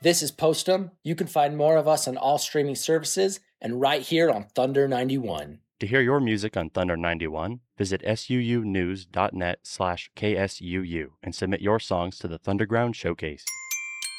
This is Postum. You can find more of us on all streaming services and right here on Thunder 91. To hear your music on Thunder 91, visit suunews.net/KSUU and submit your songs to the Thunderground Showcase.